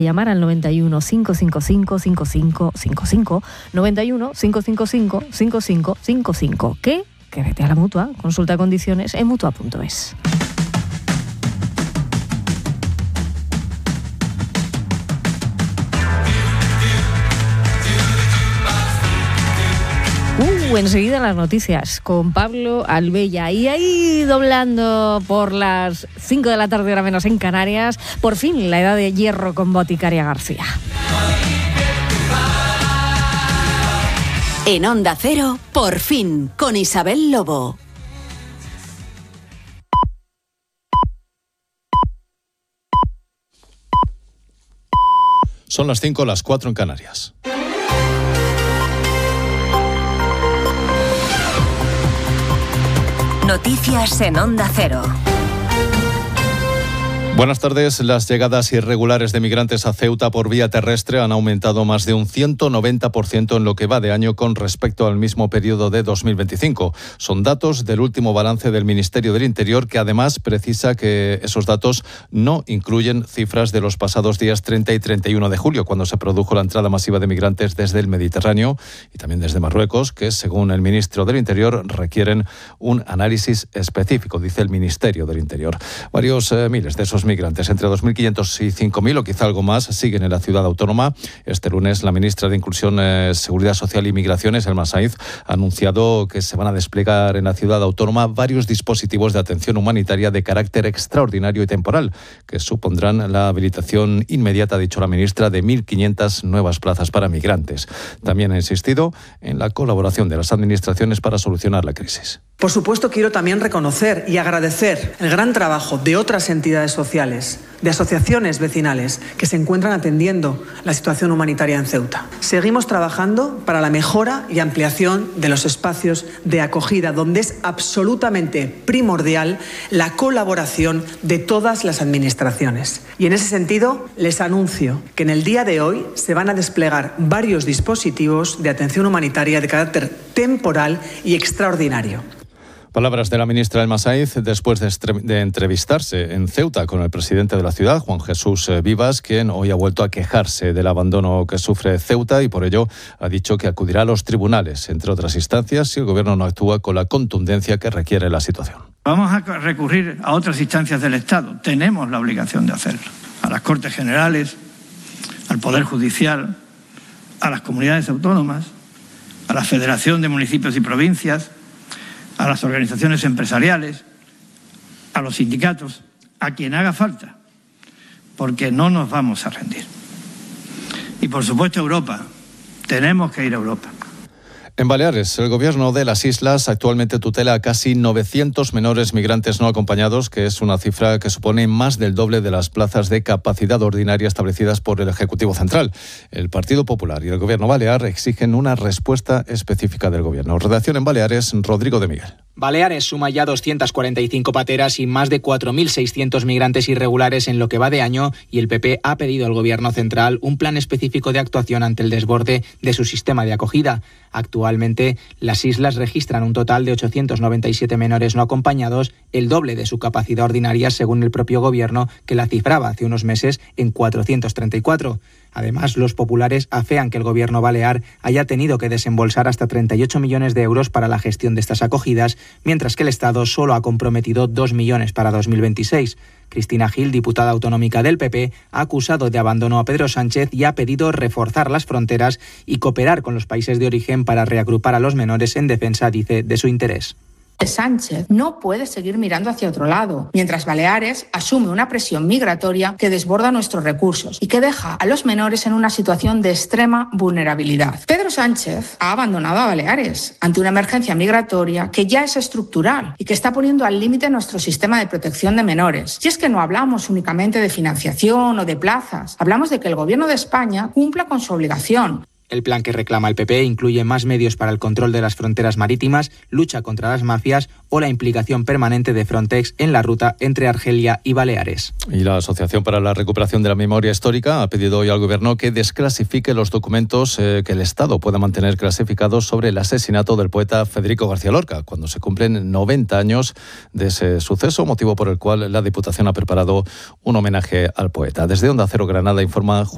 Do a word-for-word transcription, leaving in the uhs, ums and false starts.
Llamar al noventa y uno, cinco cinco cinco, cinco cinco cinco cinco, noventa y uno, cinco cinco cinco, cinco cinco cinco cinco. ¿Qué? Que vete a la Mutua. Consulta condiciones en mutua punto es. Uh, enseguida las noticias con Pablo Albella. Y ahí doblando por las cinco de la tarde, hora menos en Canarias, por fin la edad de hierro con Boticaria García. En Onda Cero, por fin, con Isabel Lobo. Son las cinco, las cuatro en Canarias. Noticias en Onda Cero. Buenas tardes. Las llegadas irregulares de migrantes a Ceuta por vía terrestre han aumentado más de un ciento noventa por ciento en lo que va de año con respecto al mismo periodo de dos mil veinticinco. Son datos del último balance del Ministerio del Interior, que además precisa que esos datos no incluyen cifras de los pasados días treinta y treinta y uno de julio, cuando se produjo la entrada masiva de migrantes desde el Mediterráneo y también desde Marruecos, que según el ministro del Interior requieren un análisis específico, dice el Ministerio del Interior. Varios eh, miles de esos migrantes, entre dos mil quinientos y cinco mil o quizá algo más, siguen en la ciudad autónoma. Este lunes la ministra de Inclusión, eh, Seguridad Social y Migraciones, Elma Sainz, ha anunciado que se van a desplegar en la ciudad autónoma varios dispositivos de atención humanitaria de carácter extraordinario y temporal, que supondrán la habilitación inmediata, ha dicho la ministra, de mil quinientas nuevas plazas para migrantes. También ha insistido en la colaboración de las administraciones para solucionar la crisis. Por supuesto, quiero también reconocer y agradecer el gran trabajo de otras entidades sociales, de asociaciones vecinales que se encuentran atendiendo la situación humanitaria en Ceuta. Seguimos trabajando para la mejora y ampliación de los espacios de acogida, donde es absolutamente primordial la colaboración de todas las administraciones. Y en ese sentido, les anuncio que en el día de hoy se van a desplegar varios dispositivos de atención humanitaria de carácter temporal y extraordinario. Palabras de la ministra Elma Sainz después de, estre- de entrevistarse en Ceuta con el presidente de la ciudad, Juan Jesús Vivas, quien hoy ha vuelto a quejarse del abandono que sufre Ceuta y por ello ha dicho que acudirá a los tribunales, entre otras instancias, si el gobierno no actúa con la contundencia que requiere la situación. Vamos a recurrir a otras instancias del Estado. Tenemos la obligación de hacerlo. A las Cortes Generales, al Poder Judicial, a las comunidades autónomas, a la Federación de Municipios y Provincias, a las organizaciones empresariales, a los sindicatos, a quien haga falta, porque no nos vamos a rendir. Y por supuesto Europa, tenemos que ir a Europa. En Baleares, el gobierno de las islas actualmente tutela a casi novecientos menores migrantes no acompañados, que es una cifra que supone más del doble de las plazas de capacidad ordinaria establecidas por el Ejecutivo Central. El Partido Popular y el gobierno balear exigen una respuesta específica del gobierno. Redacción en Baleares, Rodrigo de Miguel. Baleares suma ya doscientas cuarenta y cinco pateras y más de cuatro mil seiscientos migrantes irregulares en lo que va de año, y el P P ha pedido al Gobierno central un plan específico de actuación ante el desborde de su sistema de acogida. Actualmente, las islas registran un total de ochocientos noventa y siete menores no acompañados, el doble de su capacidad ordinaria según el propio Gobierno, que la cifraba hace unos meses en cuatrocientos treinta y cuatro. Además, los populares afean que el gobierno balear haya tenido que desembolsar hasta treinta y ocho millones de euros para la gestión de estas acogidas, mientras que el Estado solo ha comprometido dos millones para dos mil veintiséis. Cristina Gil, diputada autonómica del P P, ha acusado de abandono a Pedro Sánchez y ha pedido reforzar las fronteras y cooperar con los países de origen para reagrupar a los menores en defensa, dice, de su interés. Sánchez no puede seguir mirando hacia otro lado, mientras Baleares asume una presión migratoria que desborda nuestros recursos y que deja a los menores en una situación de extrema vulnerabilidad. Pedro Sánchez ha abandonado a Baleares ante una emergencia migratoria que ya es estructural y que está poniendo al límite nuestro sistema de protección de menores. Y es que no hablamos únicamente de financiación o de plazas, hablamos de que el Gobierno de España cumpla con su obligación. El plan que reclama el P P incluye más medios para el control de las fronteras marítimas, lucha contra las mafias o la implicación permanente de Frontex en la ruta entre Argelia y Baleares. Y la Asociación para la Recuperación de la Memoria Histórica ha pedido hoy al Gobierno que desclasifique los documentos eh, que el Estado pueda mantener clasificados sobre el asesinato del poeta Federico García Lorca, cuando se cumplen noventa años de ese suceso, motivo por el cual la Diputación ha preparado un homenaje al poeta. Desde Onda Cero Granada informa Juan